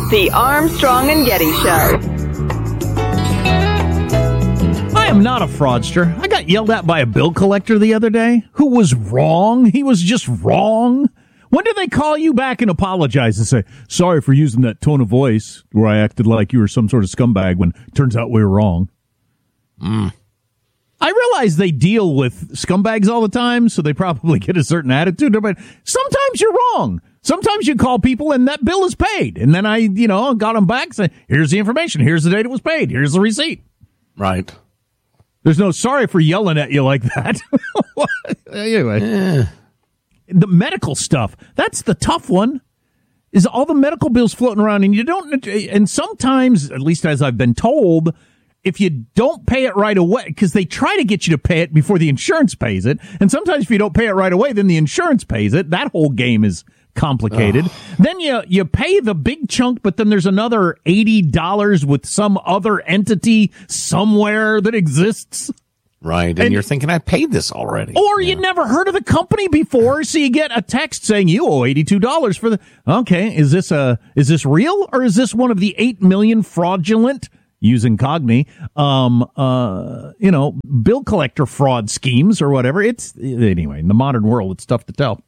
The Armstrong and Getty Show. I am not a fraudster. I got yelled at by a bill collector the other day who was wrong. He was just wrong. When do they call you back and apologize and say, sorry for using that tone of voice where I acted like you were some sort of scumbag when it turns out we were wrong? I realize they deal with scumbags all the time, so they probably get a certain attitude, but sometimes you're wrong. Sometimes you call people and that bill is paid. And then I, got them back, say, here's the information. Here's the date it was paid. Here's the receipt. Right. There's no sorry for yelling at you like that. Anyway, the medical stuff, that's the tough one, is all the medical bills floating around. And sometimes, at least as I've been told, if you don't pay it right away, because they try to get you to pay it before the insurance pays it. And sometimes if you don't pay it right away, then the insurance pays it. That whole game is complicated. Then you pay the big chunk, but then there's another $80 with some other entity somewhere that exists. Right. And you're thinking, I paid this already. Or you'd never heard of the company before, so you get a text saying you owe $82 for the... Okay, is this real, or is this one of the 8 million fraudulent, using Cogni, bill collector fraud schemes or whatever? Anyway, in the modern world, it's tough to tell.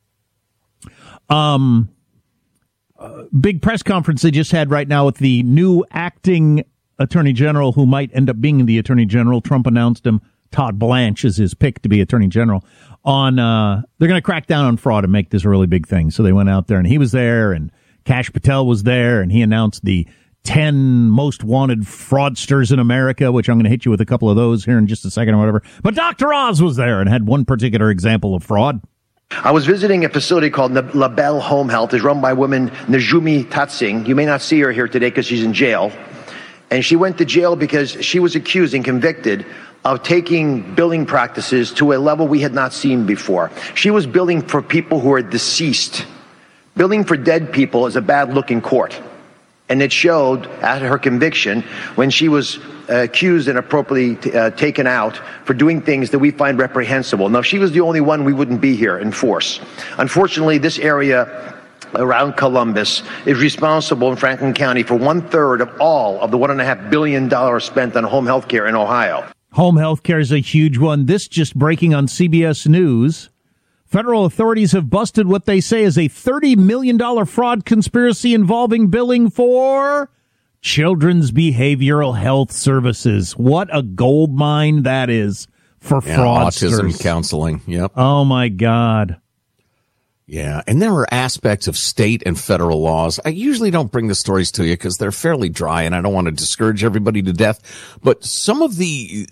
Big press conference they just had right now with the new acting attorney general who might end up being the attorney general. Trump announced him. Todd Blanche is his pick to be attorney general. They're going to crack down on fraud and make this a really big thing. So they went out there and he was there and Kash Patel was there and he announced the 10 most wanted fraudsters in America, which I'm going to hit you with a couple of those here in just a second or whatever. But Dr. Oz was there and had one particular example of fraud. I was visiting a facility called LaBelle Home Health. It's run by woman Najumi Tatsing. You may not see her here today because she's in jail. And she went to jail because she was accused and convicted of taking billing practices to a level we had not seen before. She was billing for people who are deceased. Billing for dead people is a bad look in court. And it showed at her conviction when she was accused and appropriately taken out for doing things that we find reprehensible. Now, if she was the only one, we wouldn't be here in force. Unfortunately, this area around Columbus is responsible in Franklin County for 1/3 of all of the $1.5 billion spent on home health care in Ohio. Home health care is a huge one. This just breaking on CBS News. Federal authorities have busted what they say is a $30 million fraud conspiracy involving billing for children's behavioral health services. What a gold mine that is for fraudsters. Autism counseling. Yep. Oh, my God. Yeah, and there are aspects of state and federal laws. I usually don't bring the stories to you because they're fairly dry and I don't want to discourage everybody to death. But some of the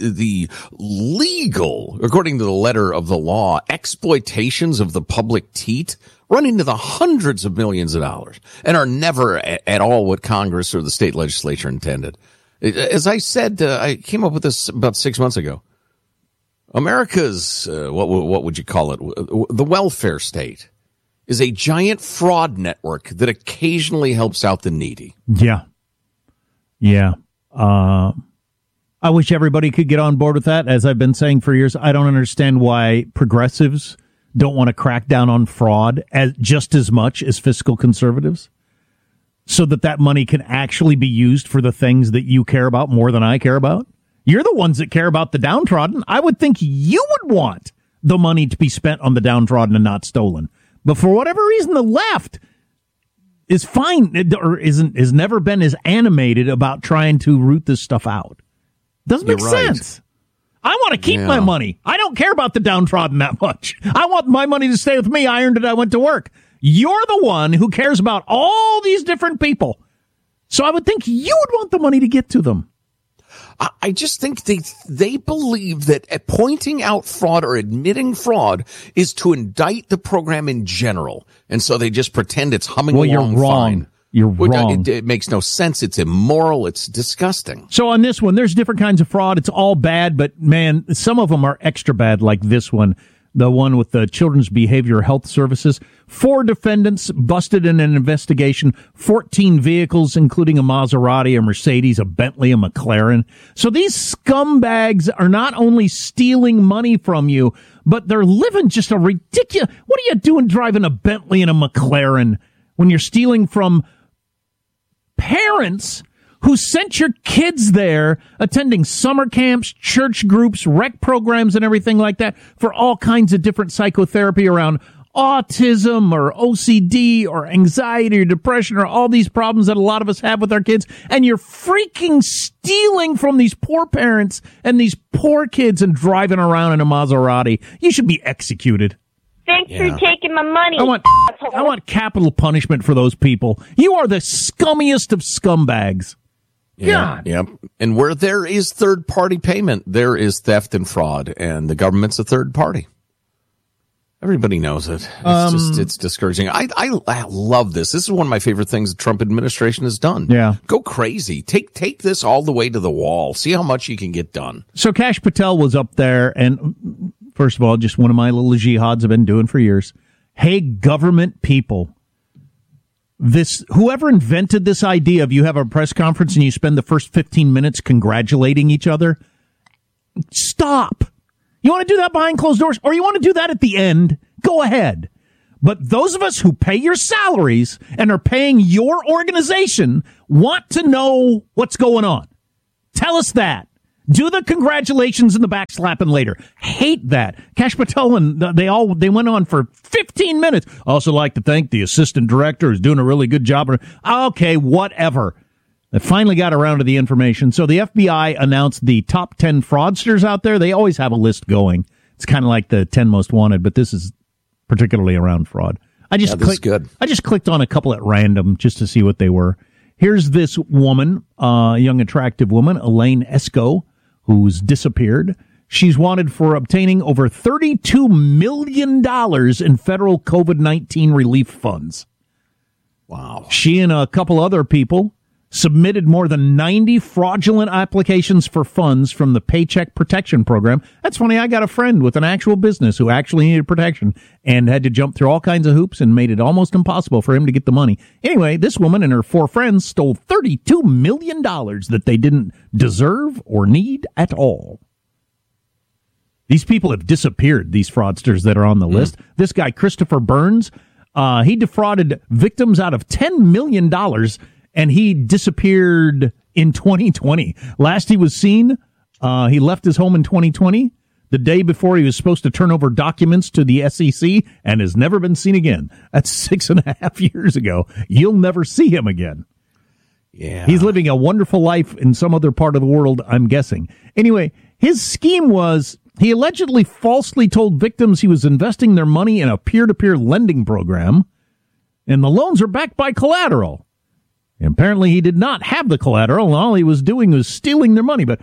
legal, according to the letter of the law, exploitations of the public teat run into the hundreds of millions of dollars and are never at all what Congress or the state legislature intended. As I said, I came up with this about 6 months ago. America's, what would you call it? The welfare state is a giant fraud network that occasionally helps out the needy. Yeah. Yeah. I wish everybody could get on board with that. As I've been saying for years, I don't understand why progressives don't want to crack down on fraud just as much as fiscal conservatives, so that money can actually be used for the things that you care about more than I care about. You're the ones that care about the downtrodden. I would think you would want the money to be spent on the downtrodden and not stolen. But for whatever reason, the left is has never been as animated about trying to root this stuff out. Doesn't make sense. I want to keep my money. I don't care about the downtrodden that much. I want my money to stay with me. I earned it. I went to work. You're the one who cares about all these different people. So I would think you would want the money to get to them. I just think they believe that pointing out fraud or admitting fraud is to indict the program in general. And so they just pretend it's humming along you're wrong. fine. You're wrong. It makes no sense. It's immoral. It's disgusting. So on this one, there's different kinds of fraud. It's all bad, but man, some of them are extra bad, like this one. The one with the Children's Behavioral Health Services. 4 defendants busted in an investigation. 14 vehicles, including a Maserati, a Mercedes, a Bentley, a McLaren. So these scumbags are not only stealing money from you, but they're living just a ridiculous... What are you doing driving a Bentley and a McLaren when you're stealing from parents who sent your kids there attending summer camps, church groups, rec programs, and everything like that for all kinds of different psychotherapy around autism or OCD or anxiety or depression or all these problems that a lot of us have with our kids, and you're freaking stealing from these poor parents and these poor kids and driving around in a Maserati. You should be executed. Thanks for taking my money. I want capital punishment for those people. You are the scummiest of scumbags. Yeah, God. Yep. And where there is third-party payment, there is theft and fraud, and the government's a third party. Everybody knows it. It's discouraging. I love this. This is one of my favorite things the Trump administration has done. Yeah. Go crazy. Take this all the way to the wall. See how much you can get done. So Kash Patel was up there, and first of all, just one of my little jihads I've been doing for years. Hey, government people. Whoever invented this idea of you have a press conference and you spend the first 15 minutes congratulating each other, stop. You want to do that behind closed doors, or you want to do that at the end? Go ahead. But those of us who pay your salaries and are paying your organization want to know what's going on. Tell us that. Do the congratulations and the backslapping later. Hate that. Kash Patel and they went on for 15 minutes. Also like to thank the assistant director who's doing a really good job. Okay, whatever. They finally got around to the information. So the FBI announced the top 10 fraudsters out there. They always have a list going. It's kind of like the 10 most wanted, but this is particularly around fraud. This is good. I just clicked on a couple at random just to see what they were. Here's this woman, young, attractive woman, Elaine Esco, who's disappeared. She's wanted for obtaining over $32 million in federal COVID-19 relief funds. Wow. She and a couple other people submitted more than 90 fraudulent applications for funds from the Paycheck Protection Program. That's funny. I got a friend with an actual business who actually needed protection and had to jump through all kinds of hoops and made it almost impossible for him to get the money. Anyway, this woman and her 4 friends stole $32 million that they didn't deserve or need at all. These people have disappeared, these fraudsters that are on the list. This guy, Christopher Burns, he defrauded victims out of $10 million, and he disappeared in 2020. Last he was seen, he left his home in 2020, the day before he was supposed to turn over documents to the SEC, and has never been seen again. That's 6.5 years ago. You'll never see him again. Yeah. He's living a wonderful life in some other part of the world, I'm guessing. Anyway, his scheme was he allegedly falsely told victims he was investing their money in a peer-to-peer lending program, and the loans are backed by collateral. Apparently, he did not have the collateral, and all he was doing was stealing their money. But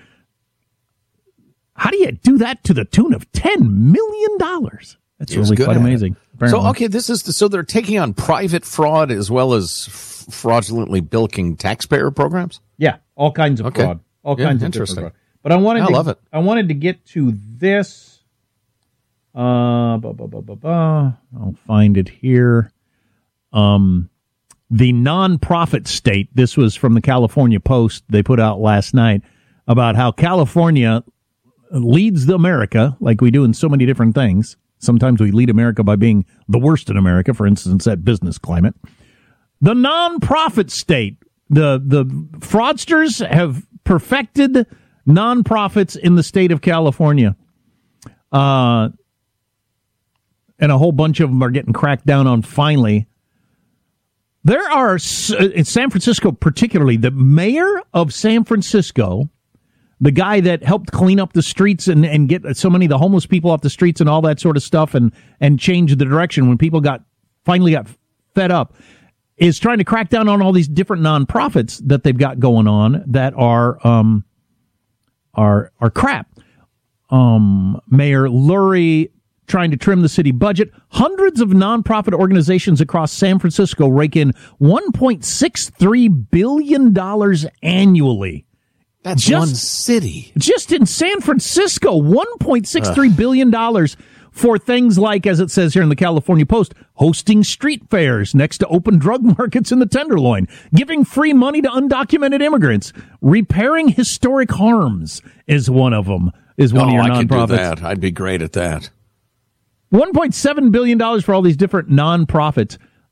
how do you do that to the tune of $10 million? That's really quite amazing. So, okay, so they're taking on private fraud as well as fraudulently bilking taxpayer programs? Yeah, all kinds of fraud. All kinds of interesting fraud. But I love it. I wanted to get to this. I'll find it here. The nonprofit state, this was from the California Post, they put out last night, about how California leads America, like we do in so many different things. Sometimes we lead America by being the worst in America, for instance, at business climate. The nonprofit state, the fraudsters have perfected nonprofits in the state of California. And a whole bunch of them are getting cracked down on finally. There are, in San Francisco particularly, the mayor of San Francisco, the guy that helped clean up the streets and get so many of the homeless people off the streets and all that sort of stuff and change the direction when people finally got fed up, is trying to crack down on all these different nonprofits that they've got going on that are crap. Mayor Lurie trying to trim the city budget. Hundreds of nonprofit organizations across San Francisco rake in $1.63 billion annually. That's one city. Just in San Francisco, $1.63 billion for things like, as it says here in the California Post, hosting street fairs next to open drug markets in the Tenderloin, giving free money to undocumented immigrants, repairing historic harms is one of them, is one of your nonprofits. I could do that. I'd be great at that. $1.7 billion for all these different nonprofits.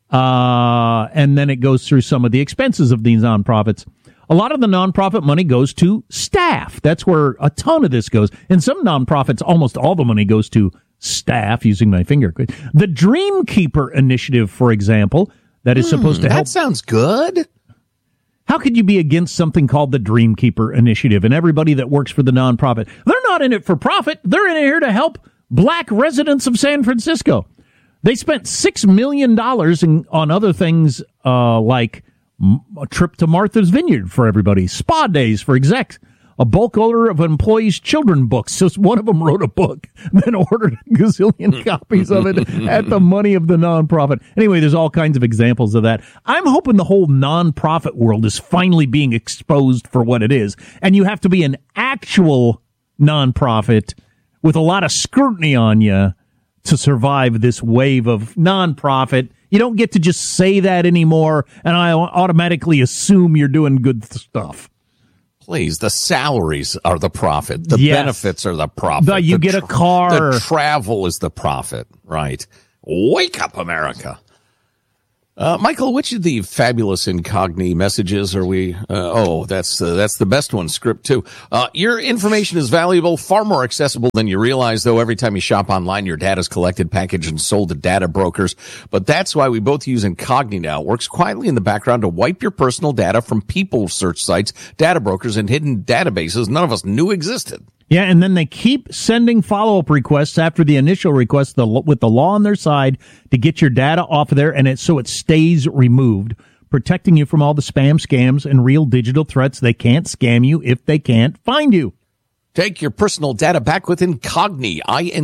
And then it goes through some of the expenses of these nonprofits. A lot of the nonprofit money goes to staff. That's where a ton of this goes. In some nonprofits, almost all the money goes to staff, using my finger. The Dreamkeeper Initiative, for example, that is supposed to help. That sounds good. How could you be against something called the Dreamkeeper Initiative and everybody that works for the nonprofit? They're not in it for profit. They're in here to help black residents of San Francisco. They spent $6 million on other things like a trip to Martha's Vineyard for everybody, spa days for execs, a bulk order of employees' children books. So one of them wrote a book, then ordered a gazillion copies of it at the money of the nonprofit. Anyway, there's all kinds of examples of that. I'm hoping the whole nonprofit world is finally being exposed for what it is. And you have to be an actual nonprofit with a lot of scrutiny on you to survive this wave of nonprofit. You don't get to just say that anymore, and I automatically assume you're doing good stuff. Please, the salaries are the profit. The Yes. benefits are the profit. You get a car. The travel is the profit, right? Wake up, America. Michael, which of the fabulous Incogni messages are we? That's the best one. Script 2. Your information is valuable, far more accessible than you realize, though. Every time you shop online, your data is collected, packaged, and sold to data brokers. But that's why we both use Incogni now. It works quietly in the background to wipe your personal data from people search sites, data brokers, and hidden databases none of us knew existed. Yeah, and then they keep sending follow-up requests after the initial request with the law on their side to get your data off of there, and so it stays removed, protecting you from all the spam, scams, and real digital threats. They can't scam you if they can't find you. Take your personal data back with Incogni.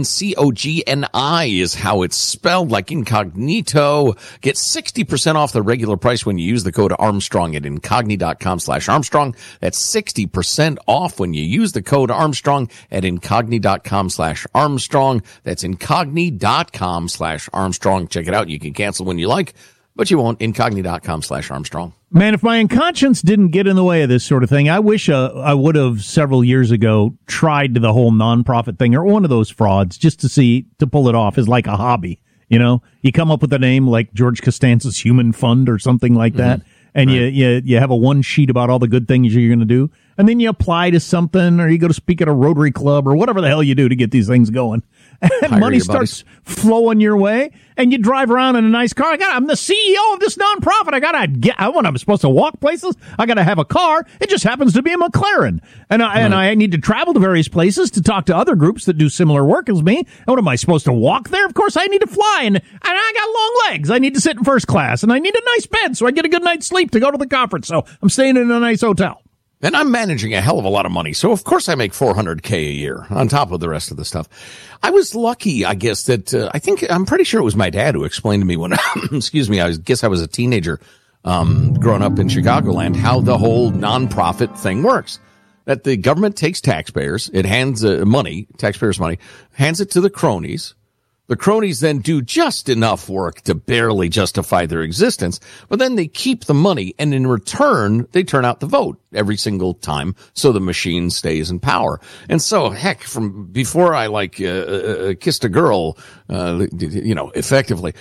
Incogni is how it's spelled, like incognito. Get 60% off the regular price when you use the code Armstrong at incogni.com/Armstrong. That's 60% off when you use the code Armstrong at incogni.com/Armstrong. That's incogni.com/Armstrong. Check it out. You can cancel when you like, but you won't. Incogni.com/Armstrong. Man, if my conscience didn't get in the way of this sort of thing, I wish I would have several years ago tried the whole nonprofit thing or one of those frauds just to pull it off as like a hobby. You know, you come up with a name like George Costanza's Human Fund or something like that. And right. you have a one sheet about all the good things you're going to do. And then you apply to something, or you go to speak at a Rotary Club, or whatever the hell you do to get these things going. And money starts flowing your way, and you drive around in a nice car. I'm the CEO of this nonprofit. When I'm supposed to walk places, I got to have a car. It just happens to be a McLaren. And I need to travel to various places to talk to other groups that do similar work as me. And what am I supposed to walk there? Of course, I need to fly, and I got long legs. I need to sit in first class, and I need a nice bed so I get a good night's sleep to go to the conference. So I'm staying in a nice hotel. And I'm managing a hell of a lot of money, so of course I make $400K a year on top of the rest of the stuff. I was lucky, I guess, that I'm pretty sure it was my dad who explained to me when, excuse me, I was a teenager, growing up in Chicagoland, how the whole nonprofit thing works. That the government takes taxpayers, it hands taxpayers' money, hands it to the cronies. The cronies then do just enough work to barely justify their existence, but then they keep the money, and in return, they turn out the vote every single time, so the machine stays in power. And so, heck, from before I kissed a girl, effectively,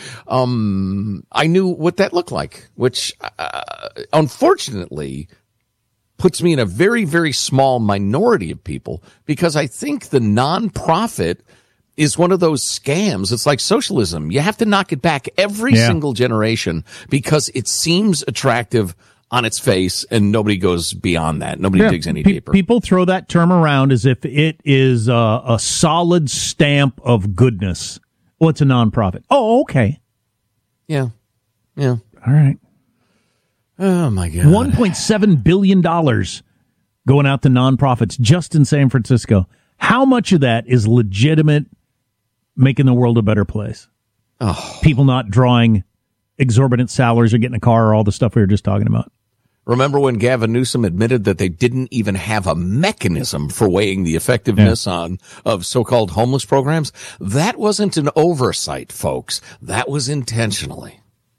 I knew what that looked like, which, unfortunately, puts me in a very, very small minority of people, because I think the nonprofit is one of those scams. It's like socialism. You have to knock it back every single generation because it seems attractive on its face, and nobody goes beyond that. Nobody digs any deeper. People throw that term around as if it is a solid stamp of goodness. Well, it's a nonprofit. Oh, okay. Yeah. All right. Oh, my God. $1.7 billion going out to nonprofits just in San Francisco. How much of that is legitimate, making the world a better place? Oh. People not drawing exorbitant salaries or getting a car or all the stuff we were just talking about. Remember when Gavin Newsom admitted that they didn't even have a mechanism for weighing the effectiveness of so-called homeless programs? That wasn't an oversight, folks. That was intentionally.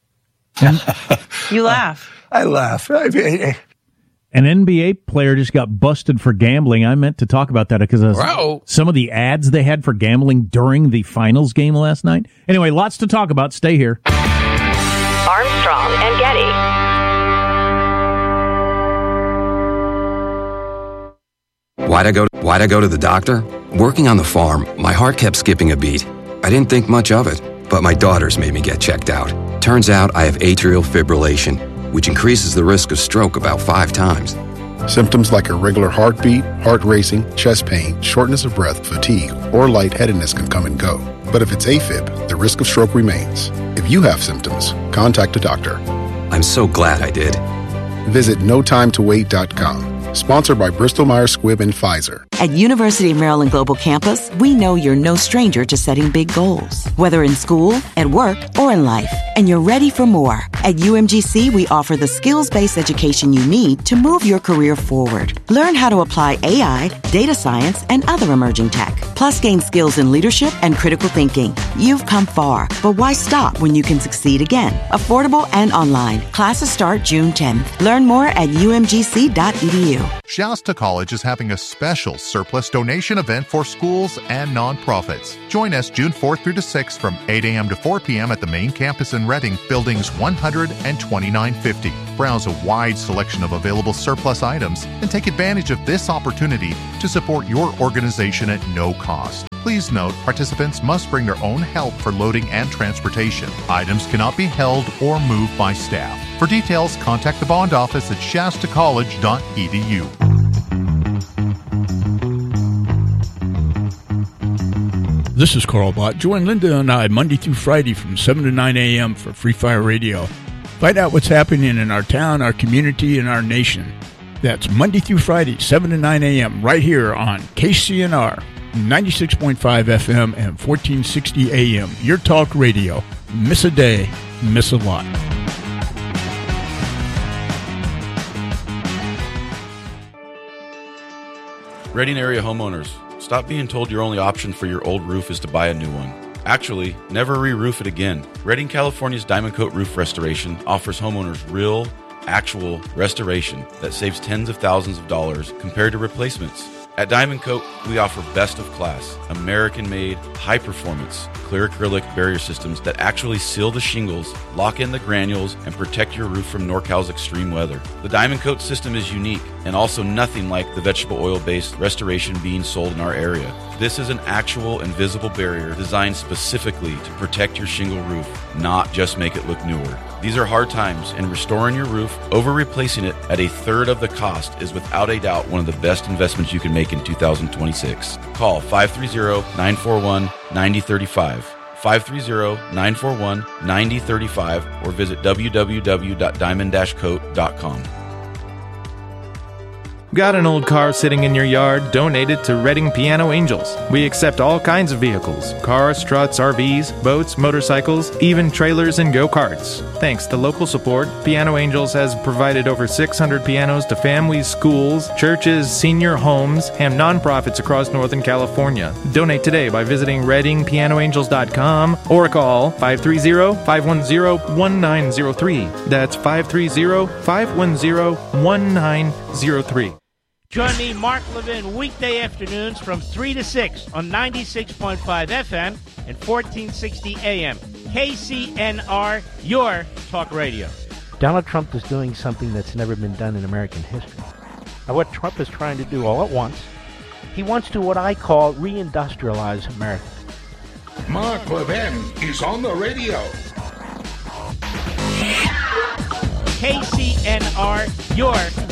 You laugh. I laugh. An NBA player just got busted for gambling. I meant to talk about that because some of the ads they had for gambling during the finals game last night. Anyway, lots to talk about. Stay here. Armstrong and Getty. Why'd I go to the doctor? Working on the farm, my heart kept skipping a beat. I didn't think much of it, but my daughters made me get checked out. Turns out I have atrial fibrillation, which increases the risk of stroke about 5 times. Symptoms like irregular heartbeat, heart racing, chest pain, shortness of breath, fatigue, or lightheadedness can come and go. But if it's AFib, the risk of stroke remains. If you have symptoms, contact a doctor. I'm so glad I did. Visit notimetowait.com. Sponsored by Bristol-Myers Squibb and Pfizer. At University of Maryland Global Campus, we know you're no stranger to setting big goals, whether in school, at work, or in life, and you're ready for more. At UMGC, we offer the skills-based education you need to move your career forward. Learn how to apply AI, data science, and other emerging tech, plus gain skills in leadership and critical thinking. You've come far, but why stop when you can succeed again? Affordable and online. Classes start June 10th. Learn more at umgc.edu. Shasta College is having a special surplus donation event for schools and nonprofits. Join us June 4th through the 6th from 8 a.m. to 4 p.m. at the main campus in Reading, buildings 100 and 2950. Browse a wide selection of available surplus items and take advantage of this opportunity to support your organization at no cost. Please note, participants must bring their own help for loading and transportation. Items cannot be held or moved by staff. For details, contact the bond office at shastacollege.edu. This is Carl Bott. Join Linda and I Monday through Friday from 7 to 9 a.m. for Free Fire Radio. Find out what's happening in our town, our community, and our nation. That's Monday through Friday, 7 to 9 a.m. right here on KCNR, 96.5 FM and 1460 AM. Your talk radio. Miss a day, miss a lot. Reading area homeowners, stop being told your only option for your old roof is to buy a new one. Actually, never re-roof it again. Reading, California's Diamond Coat Roof Restoration offers homeowners real, actual restoration that saves tens of thousands of dollars compared to replacements. At Diamond Coat, we offer best-of-class, American-made, high-performance, clear acrylic barrier systems that actually seal the shingles, lock in the granules, and protect your roof from NorCal's extreme weather. The Diamond Coat system is unique and also nothing like the vegetable oil-based restoration being sold in our area. This is an actual invisible barrier designed specifically to protect your shingle roof, not just make it look newer. These are hard times, and restoring your roof over replacing it at a third of the cost is without a doubt one of the best investments you can make in 2026. Call 530-941-9035, 530-941-9035, or visit www.diamond-coat.com. Got an old car sitting in your yard? Donate it to Reading Piano Angels. We accept all kinds of vehicles: cars, trucks, RVs, boats, motorcycles, even trailers and go-karts. Thanks to local support, Piano Angels has provided over 600 pianos to families, schools, churches, senior homes, and nonprofits across Northern California. Donate today by visiting ReadingPianoAngels.com or call 530-510-1903. That's 530-510-1903. Join me, Mark Levin, weekday afternoons from 3 to 6 on 96.5 FM and 1460 AM. KCNR, your talk radio. Donald Trump is doing something that's never been done in American history. Now, what Trump is trying to do all at once, he wants to what I call reindustrialize America. Mark Levin is on the radio. KCNR, your